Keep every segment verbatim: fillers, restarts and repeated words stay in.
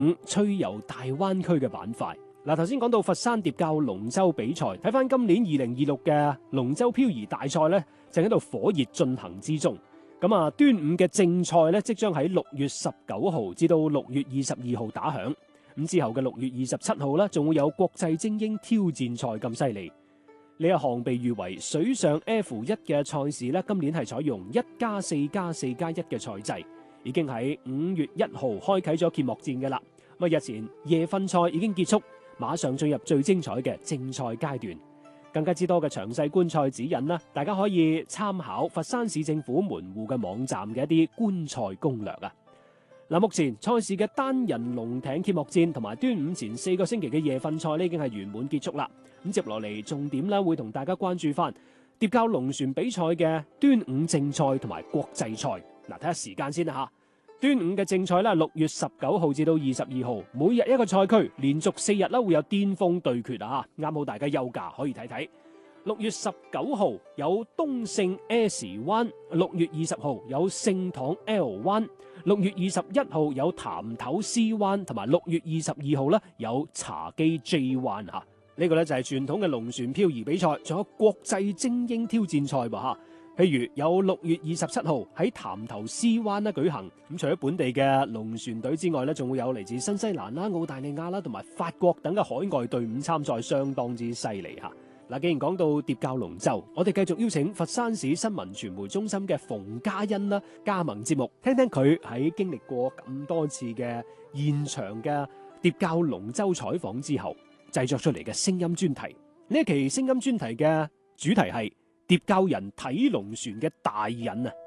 五趣遊大灣區嘅板塊。嗱，頭先講到佛山疊滘龍舟比賽，睇翻今年二零二六嘅龍舟漂移大賽咧，正喺度火熱進行之中。咁啊，端午嘅正賽咧，即將喺六月十九號至到六月二十二號打響。咁之後嘅六月二十七號咧，仲會有國際精英挑戰賽咁犀利。呢一項被譽為水上 F 一嘅賽事咧，今年係採用一加四加四加一嘅賽制，已經喺五月一號開啟咗揭幕戰嘅啦。咁啊，日前夜訓賽已經結束。馬上進入最精彩嘅正賽階段，更加之多嘅詳細觀賽指引啦，大家可以參考佛山市政府門戶嘅網站嘅一啲觀賽攻略啊。嗱，目前賽事嘅單人龍艇揭幕戰同埋端午前四個星期嘅夜訓賽呢已經係圓滿結束啦。咁接落嚟重點咧會同大家關注翻疊滘龍船比賽嘅端午正賽同埋國際賽。嗱，睇下時間先啦吓。端午嘅正賽咧，六月十九號至到二十二號，每日一個賽區，連續四日啦會有巔峰對決啊！啱好大家休假可以睇睇。六月十九號有東勝 S 灣，六月二十號有聖堂 L 灣，六月二十一號有潭頭 C 灣，同埋六月二十二號咧有茶基 J 灣吓。呢個咧就係傳統嘅龍船漂移比賽，仲有國際精英挑戰賽噃吓。譬如有六月二十七號喺潭頭 C 灣咧舉行，咁除咗本地嘅龍船隊之外咧，仲會有嚟自新西蘭啦、澳大利亞啦同埋法國等嘅海外隊伍參賽，相當之犀利吓。嗱，既然講到疊滘龍舟，我哋繼續邀請佛山市新聞傳媒中心嘅馮嘉欣啦加盟節目，聽聽佢喺經歷過咁多次嘅現場嘅疊滘龍舟採訪之後，製作出嚟嘅聲音專題。呢一期聲音專題嘅主題係疊滘人睇龍船嘅大癮啊！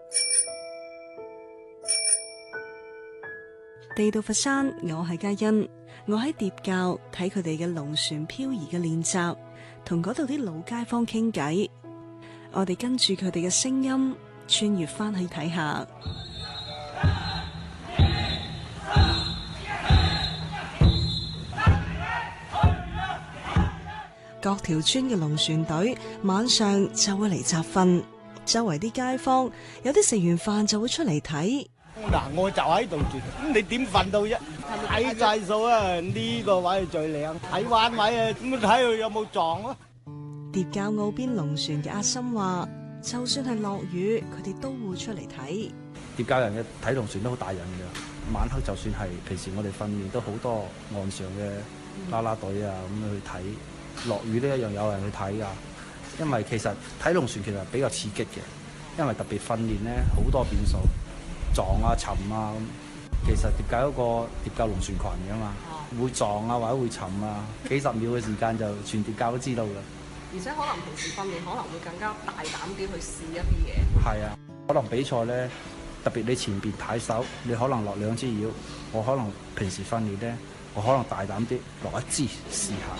地道佛山，我係嘉欣，我喺疊滘睇佢哋嘅龍船漂移嘅練習，同嗰度啲老街坊傾偈。我哋跟住佢哋嘅聲音，穿越翻去睇下。各條村嘅龍船隊晚上就會嚟集訓，周圍啲街坊有啲食完飯就會出嚟睇。 嗱，我就喺度住，咁你點瞓到啫？睇晒數啊！呢個位最靚，睇彎位啊！咁睇佢有冇撞啊？ 疊滘澳邊龍船嘅阿森話，就算係落雨，佢哋都會出嚟睇。 疊滘人嘅睇龍船都好大癮嘅，晚黑就算係平時我哋訓練都好多岸上嘅啦啦隊啊咁去睇。落雨都一樣有人去睇㗎，因為其實睇龍船其實比較刺激嘅，因為特別訓練咧好多變數，撞啊沉啊咁。其實疊滘嗰個疊滘龍船群㗎嘛，會撞啊或者會沉啊，幾十秒嘅時間就全疊滘都知道㗎。 而且可能平時訓練可能會更加大膽啲去試一啲嘢。 係啊，可能比賽咧，特別你前邊睇手，你可能落兩支鷂，我可能平時訓練咧，我可能大膽啲落一支試下。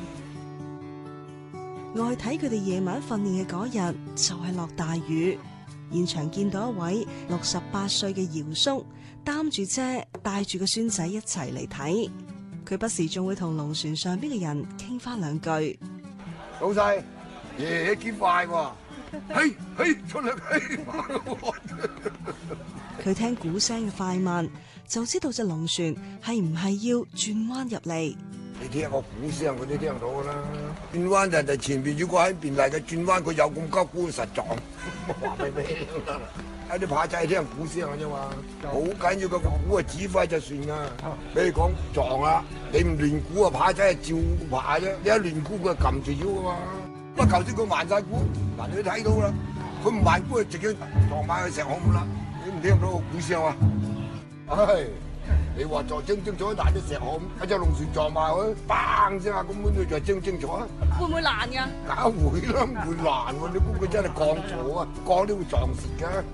我去睇佢哋夜晚訓練嘅嗰日，就係落大雨。現場見到一位六十八歲嘅姚叔，擔住遮，帶住個孫仔一齊嚟睇。佢不時仲會同龍船上邊嘅人傾翻兩句。 老細，爺爺幾快喎！嘿，嘿，出嚟，嘿！ 佢聽鼓聲嘅快慢，就知道隻龍船係唔係要轉彎入嚟。 你聽個鼓聲，佢都聽到噶啦。轉彎人哋前邊如果喺邊嚟嘅轉彎，佢有咁急鼓實撞。話俾你聽，有啲扒仔聽鼓聲嘅啫嘛，好緊要個鼓啊指揮就算噶。比如講撞啦，你唔亂鼓啊，扒仔係照扒啫。你一亂鼓佢撳住腰噶嘛。不過頭先佢慢晒鼓，嗱你都睇到啦，佢唔慢鼓就直接撞埋去石孔啦。你唔聽到個鼓聲啊？唉。你話在精精彩大啲石殼，一隻龍船撞埋去，砰聲啊！咁樣你就精精彩啊？ 會唔會爛㗎？ 梗會啦，唔會爛喎！你估佢真係鋼座啊？鋼都會撞蝕㗎，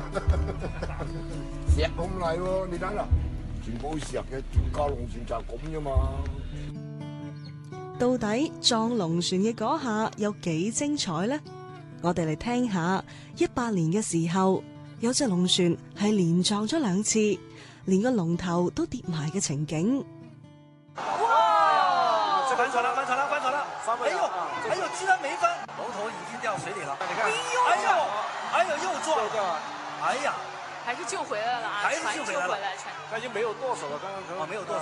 石咁嚟喎！你睇啦，全部石嘅疊滘龍船就係咁啫嘛。 到底撞龍船嘅嗰下有幾精彩咧？我哋嚟聽下，一八年嘅時候，有隻龍船係連撞咗兩次。連個龍頭都跌埋嘅情景。 哇！是翻船了，翻船了，翻船了！哎呦，哎呦，居然沒翻，龍頭已經掉水裡了。你看，哎呦，哎呦，又撞了。哎呀， 還是救回來了啊！ 還是救回來了船救回來，船他已經沒有舵手了，剛剛可能哦，沒有舵手。